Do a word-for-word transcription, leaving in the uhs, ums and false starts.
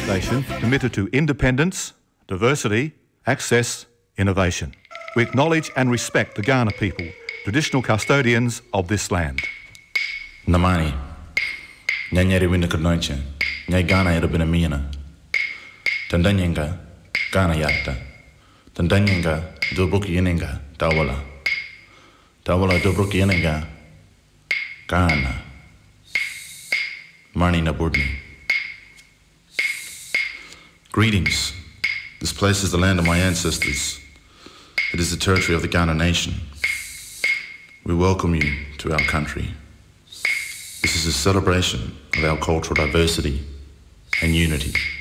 station committed to independence, diversity, access, innovation. We acknowledge and respect the Kaurna people, traditional custodians of this land. Namani, nyanyeri winda kurnoiche, nyai Kaurna yerabina mina. Tandanyenga, Kaurna yatta. Tandanyenga, dobruki yenenga, tawala. Tawala dobruki yenenga, Kaurna. Marni Naburdni. Greetings. This place is the land of my ancestors. It is the territory of the Kaurna nation. We welcome you to our country. This is a celebration of our cultural diversity and unity.